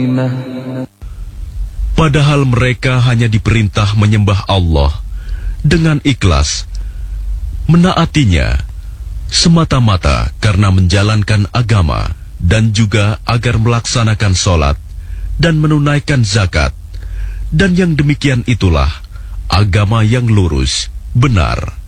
Padahal mereka hanya diperintah menyembah Allah dengan ikhlas, menaatinya semata-mata karena menjalankan agama dan juga agar melaksanakan sholat dan menunaikan zakat. Dan yang demikian itulah agama yang lurus, benar.